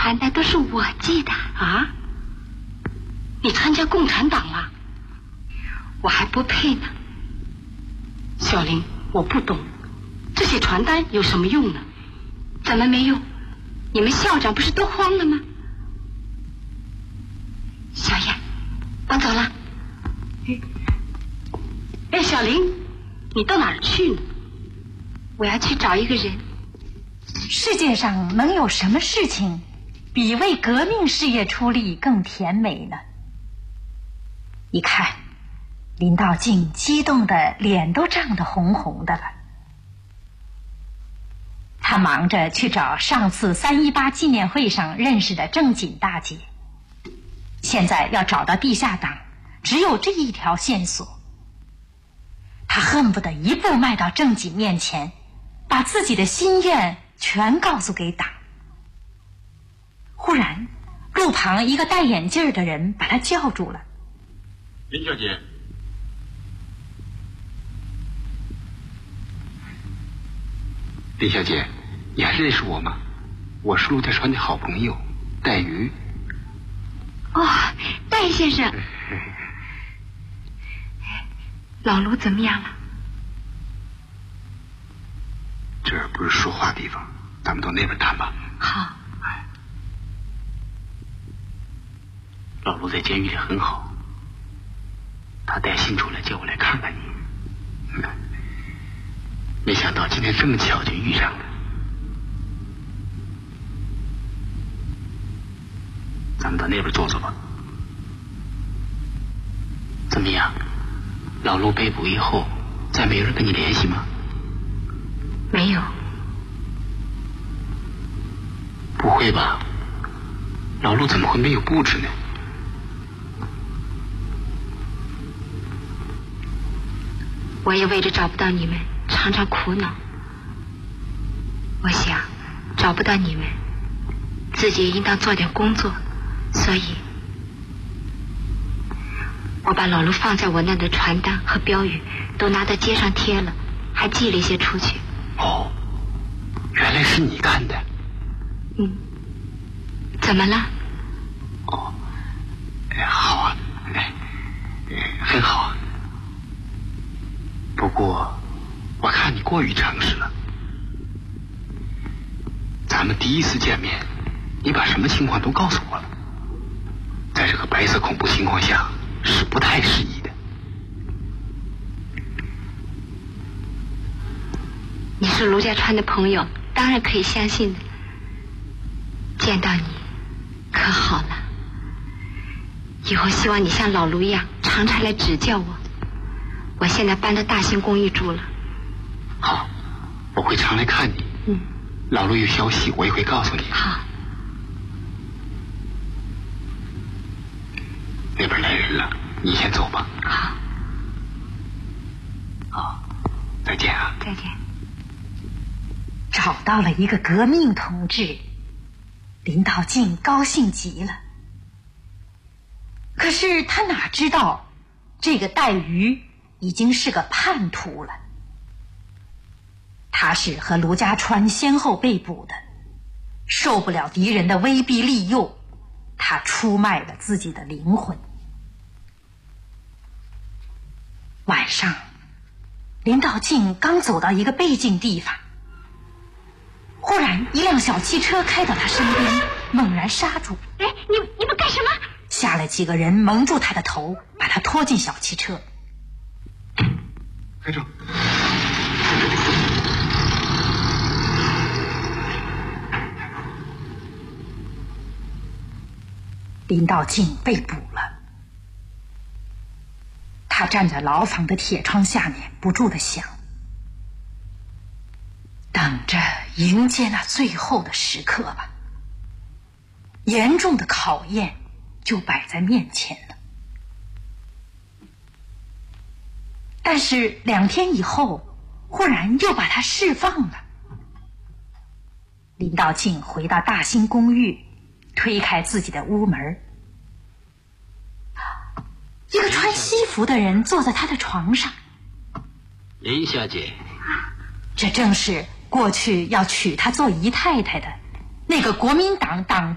传单都是我寄的。 啊？你参加共产党了？ 我还不配呢。 小玲，我不懂，这些传单有什么用呢？ 怎么没用？你们校长不是都慌了吗？小燕，我走了。 哎，小玲，你到哪儿去呢？ 我要去找一个人。 世界上能有什么事情比为革命事业出力更甜美呢？一看，林道静激动的脸都涨得红红的了。他忙着去找上次318纪念会上认识的正经大姐，现在要找到地下党，只有这一条线索。他恨不得一步迈到正经面前，把自己的心愿全告诉给党。忽然，路旁一个戴眼镜的人把他叫住了。 林小姐，林小姐，你还认识我吗？我是陆家川的好朋友戴瑜。 哦，戴先生，老卢怎么样了？ 这儿不是说话地方，咱们到那边谈吧。 好。 老卢在监狱里很好，他带信出来叫我来看看你。没想到今天这么巧就遇上了。咱们到那边坐坐吧。怎么样？老卢被捕以后，再没有人跟你联系吗？ 没有。 不会吧？老卢怎么会没有布置呢？ 我也为着找不到你们常常苦恼。我想找不到你们，自己也应当做点工作，所以我把老卢放在我那的传单和标语都拿到街上贴了，还寄了一些出去。 哦，原来是你干的。 怎么了？ 哦，好啊，很好啊。不过我看你过于诚实了。咱们第一次见面，你把什么情况都告诉我了，在这个白色恐怖情况下是不太适宜的。 你是卢家川的朋友，当然可以相信的。见到你可好了，以后希望你像老卢一样常常来指教我。我现在搬到大兴公寓住了。 好，我会常来看你。老卢有消息我也会告诉你。 好。 那边来人了，你先走吧。 好。 好，再见啊。 再见。 找到了一个革命同志，林道静高兴极了。可是他哪知道，这个戴瑜已经是个叛徒了。他是和卢家川先后被捕的，受不了敌人的威逼利诱，他出卖了自己的灵魂。晚上，林道静刚走到一个背静地方，忽然一辆小汽车开到他身边，猛然刹住。 哎，你们干什么？ 下来几个人蒙住他的头，把他拖进小汽车。 开车。 林道静被捕了。他站在牢房的铁窗下面，不住地想，等着迎接那最后的时刻吧。严重的考验就摆在面前了。但是2天以后，忽然又把他释放了。林道静回到大兴公寓，推开自己的屋门，一个穿西服的人坐在他的床上。 林小姐， 这正是过去要娶她做姨太太的那个国民党党